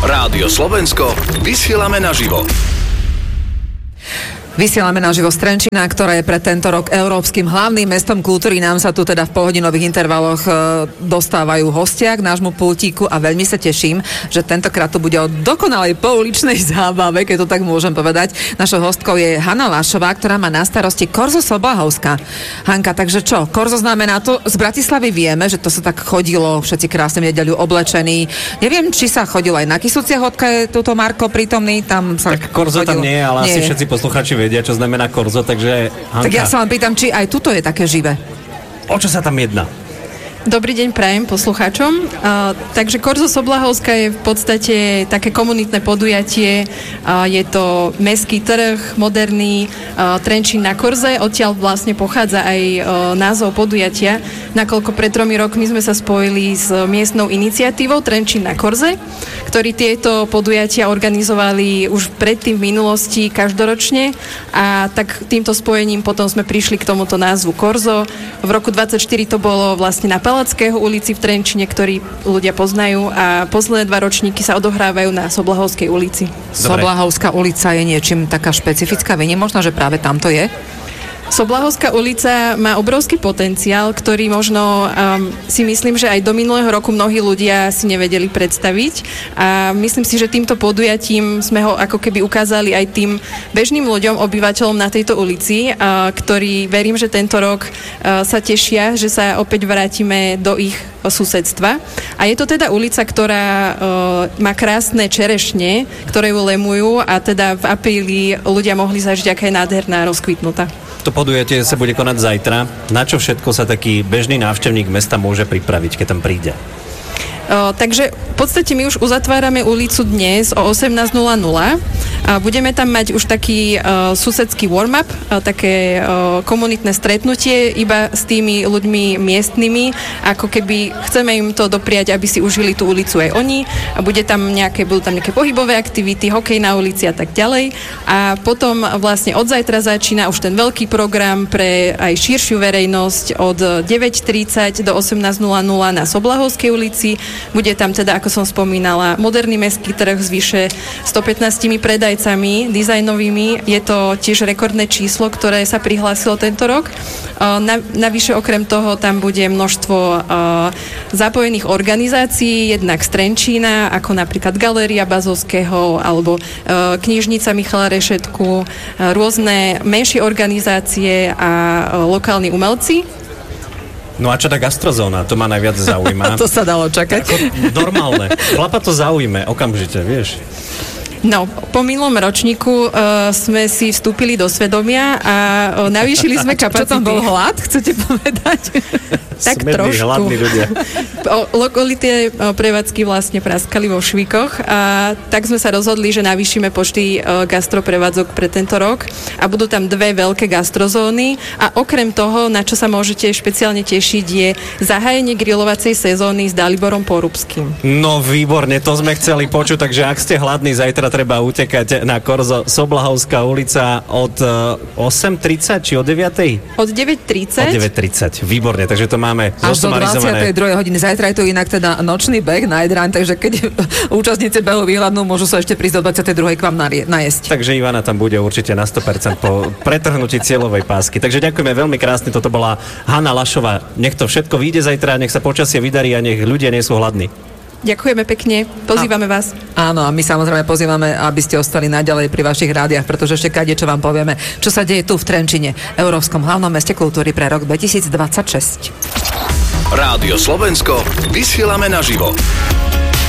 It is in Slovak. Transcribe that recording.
Rádio Slovensko, vysielame naživo. Vysielame naživo z Trenčína, ktorá je pre tento rok európskym hlavným mestom kultúry. Nám sa tu teda v polhodinových intervaloch dostávajú hostia k nášmu pultíku a veľmi sa teším, že tentokrát to bude o dokonalej pouličnej zábave, keď to tak môžem povedať. Našou hostkou je Hanna Lašová, ktorá má na starosti Korzo Soblahovska. Hanka, takže čo? Korzo znamená to, z Bratislavy vieme, že to sa tak chodilo, všetci krásne v nedeľu oblečení. Neviem, či sa chodilo aj na Kysuciach, odkiaľ je tuto Marko prítomný, tam sa tak Korzo chodilo. Tam nie, ale nie. Asi všetci posluchači vedia, čo znamená Korzo, takže Hanka. Tak ja sa vám pýtam, či aj tuto je také živé. O čo sa tam jedná? Dobrý deň prajem poslucháčom. Takže Korzo Soblahovska je v podstate také komunitné podujatie. Je to mestský trh, moderný, Trenčín na Korze. Odtiaľ vlastne pochádza aj názov podujatia. Nakoľko pred 3 rokmi sme sa spojili s miestnou iniciatívou Trenčín na Korze, ktorí tieto podujatia organizovali už predtým v minulosti každoročne a tak týmto spojením potom sme prišli k tomuto názvu Korzo. V roku 2024 to bolo vlastne na Palackého ulici v Trenčine, ktorý ľudia poznajú a posledné 2 ročníky sa odohrávajú na Soblahovskej ulici. Soblahovská ulica je niečím taká špecifická, vie možno, že práve tamto je? Soblahovská ulica má obrovský potenciál, ktorý možno si myslím, že aj do minulého roku mnohí ľudia si nevedeli predstaviť a myslím si, že týmto podujatím sme ho ako keby ukázali aj tým bežným ľuďom, obyvateľom na tejto ulici, ktorí verím, že tento rok sa tešia, že sa opäť vrátime do ich susedstva. A je to teda ulica, ktorá má krásne čerešne, ktoré ju lemujú a teda v apríli ľudia mohli zažiť, aká je nádherná rozkvitnutá. To podujatie sa bude konať zajtra. Na čo všetko sa taký bežný návštevník mesta môže pripraviť, keď tam príde? Takže v podstate my už uzatvárame ulicu dnes o 18:00 a budeme tam mať už taký susedský warm-up, také komunitné stretnutie iba s tými ľuďmi miestnymi, ako keby chceme im to dopriať, aby si užili tú ulicu aj oni a budú tam nejaké pohybové aktivity, hokej na ulici a tak ďalej a potom vlastne od zajtra začína už ten veľký program pre aj širšiu verejnosť od 9:30 do 18:00 na Soblahovskej ulici. Bude tam teda, ako som spomínala, moderný mestský trh s vyše 115 predajcami dizajnovými. Je to tiež rekordné číslo, ktoré sa prihlásilo tento rok. Navyše okrem toho tam bude množstvo zapojených organizácií, jednak z Trenčína, ako napríklad Galéria Bazovského alebo knižnica Michala Rešetku, rôzne menšie organizácie a lokálni umelci. No a čo tá gastrozóna? To ma najviac zaujíma. To sa dalo čakať. Normálne. Chlapa to zaujíme okamžite, vieš. No, po minulom ročníku sme si vstúpili do svedomia a navýšili sme kapacity. Čo tam bol hlad, chcete povedať? Tak smední, trošku. hladní ľudia. Lokality prevádzky vlastne praskali vo švíkoch a tak sme sa rozhodli, že navýšime počty gastroprevádzok pre tento rok a budú tam 2 veľké gastrozóny a okrem toho, na čo sa môžete špeciálne tešiť, je zahájenie grilovacej sezóny s Daliborom Porubským. No výborne, to sme chceli počuť, takže ak ste hladní, zajtra treba utekať na Korzo Soblahovská ulica od 8:30 či od 9:00? Od 9:30. Od 9:30, výborne, takže to máme až do 22. hodiny. Zajtra je to inak teda nočný beh na Jadráň, takže keď účastníci behu vyhľadnú, môžu sa ešte prísť do 22. k vám najesť. Takže Ivana tam bude určite na 100% po pretrhnutí cieľovej pásky. Takže ďakujeme veľmi krásne, toto bola Hanna Lašová. Nech to všetko vyjde zajtra, nech sa počasie vydarí a nech ľudia nie sú hladní. Ďakujeme pekne, pozývame vás. Áno, a my samozrejme pozývame, aby ste ostali naďalej pri vašich rádiách, pretože ešte kadečo vám povieme, čo sa deje tu v Trenčine, Európskom hlavnom meste kultúry pre rok 2026. Rádio Slovensko, vysielame naživo.